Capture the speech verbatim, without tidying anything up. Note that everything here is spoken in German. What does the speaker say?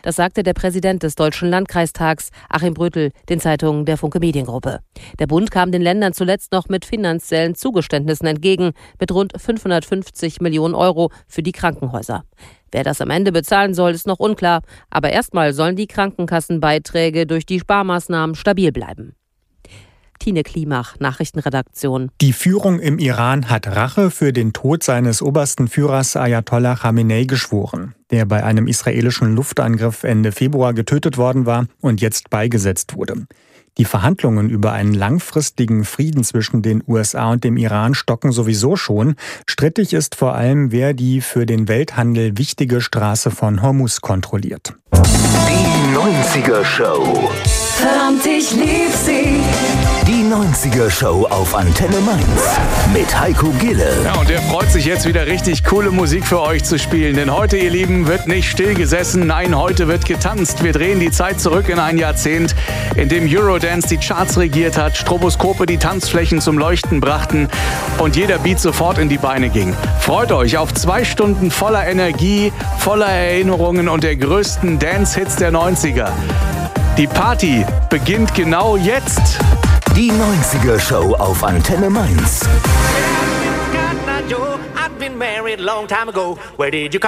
Das sagte der Präsident des Deutschen Landkreistags, Achim Brötel, den Zeitungen der Funke Mediengruppe. Der Bund kam den Ländern zuletzt noch mit finanziellen Zugeständnissen entgegen, mit rund fünfhundertfünfzig Millionen Euro für die Krankenhäuser. Wer das am Ende bezahlen soll, ist noch unklar. Aber erstmal sollen die Krankenkassenbeiträge durch die Sparmaßnahmen stabil bleiben. Tine Klimach, Nachrichtenredaktion. Die Führung im Iran hat Rache für den Tod seines obersten Führers Ayatollah Khamenei geschworen, der bei einem israelischen Luftangriff Ende Februar getötet worden war und jetzt beigesetzt wurde. Die Verhandlungen über einen langfristigen Frieden zwischen den U S A und dem Iran stocken sowieso schon. Strittig ist vor allem, wer die für den Welthandel wichtige Straße von Hormuz kontrolliert. Die neunziger Show. Verdammt, ich lieb sie. Die neunziger Show auf Antenne Mainz mit Heiko Gille. Ja, und der freut sich jetzt wieder richtig coole Musik für euch zu spielen. Denn heute, ihr Lieben, wird nicht still gesessen. Nein, heute wird getanzt. Wir drehen die Zeit zurück in ein Jahrzehnt, in dem Eurodance die Charts regiert hat, Stroboskope die Tanzflächen zum Leuchten brachten und jeder Beat sofort in die Beine ging. Freut euch auf zwei Stunden voller Energie, voller Erinnerungen und der größten Dance-Hits der neunziger. Die Party beginnt genau jetzt. Die neunziger Show auf Antenne Mainz.